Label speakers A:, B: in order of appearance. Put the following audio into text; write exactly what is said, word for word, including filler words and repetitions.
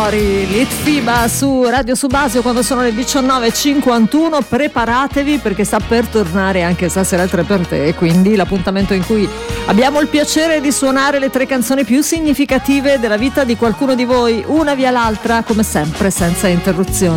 A: Lori, Litfiba su Radio Subasio quando sono le diciannove e cinquantuno. Preparatevi perché sta per tornare anche stasera il tre per te, quindi l'appuntamento in cui abbiamo il piacere di suonare le tre canzoni più significative della vita di qualcuno di voi, una via l'altra, come sempre senza interruzioni.